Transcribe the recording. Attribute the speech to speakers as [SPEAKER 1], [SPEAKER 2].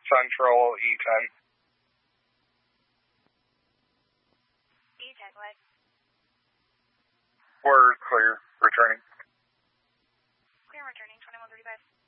[SPEAKER 1] Central E10.
[SPEAKER 2] E10, what?
[SPEAKER 1] We're clear, returning.
[SPEAKER 2] Clear returning, 2135.